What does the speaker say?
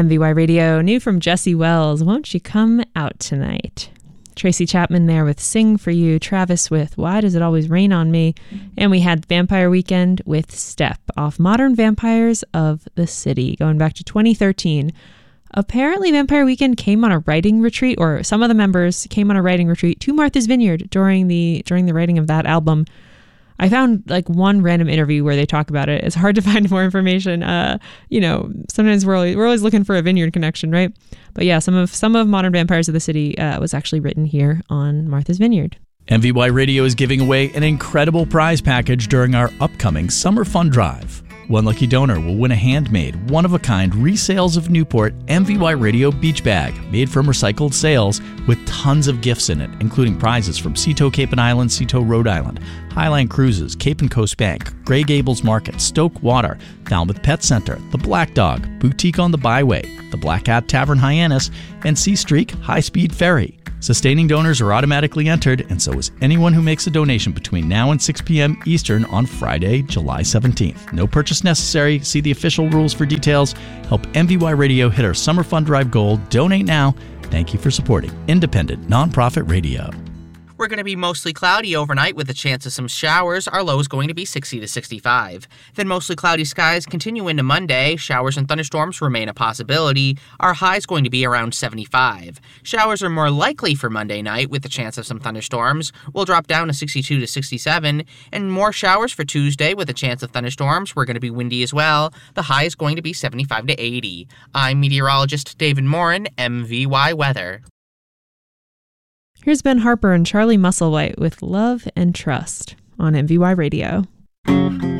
MVY Radio, new from Jesse Wells, Won't You Come Out Tonight? Tracy Chapman there with Sing For You, Travis with Why Does It Always Rain On Me, and we had Vampire Weekend with Step off Modern Vampires of the City, going back to 2013. Apparently Vampire Weekend came on a writing retreat, or some of the members came on a writing retreat to Martha's Vineyard during the writing of that album. I found like one random interview where they talk about it. It's hard to find more information. Sometimes we're always looking for a vineyard connection, right? But yeah, some of Modern Vampires of the City was actually written here on Martha's Vineyard. MVY Radio is giving away an incredible prize package during our upcoming Summer Fun Drive. One lucky donor will win a handmade, one-of-a-kind Resales of Newport MVY Radio beach bag made from recycled sails with tons of gifts in it, including prizes from Seatoe Cape and Island, Seatoe Rhode Island, Highline Cruises, Cape and Coast Bank, Grey Gables Market, Stoke Water, Falmouth Pet Center, The Black Dog, Boutique on the Byway, The Black Hat Tavern Hyannis, and Sea Streak High-Speed Ferry. Sustaining donors are automatically entered, and so is anyone who makes a donation between now and 6 p.m. Eastern on Friday, July 17th. No purchase necessary. See the official rules for details. Help MVY Radio hit our Summer Fun Drive goal. Donate now. Thank you for supporting independent, nonprofit radio. We're going to be mostly cloudy overnight with a chance of some showers. Our low is going to be 60 to 65. Then mostly cloudy skies continue into Monday. Showers and thunderstorms remain a possibility. Our high is going to be around 75. Showers are more likely for Monday night with the chance of some thunderstorms. We'll drop down to 62 to 67. And more showers for Tuesday with a chance of thunderstorms. We're going to be windy as well. The high is going to be 75 to 80. I'm meteorologist David Morin, MVY Weather. Here's Ben Harper and Charlie Musselwhite with Love and Trust on MVY Radio.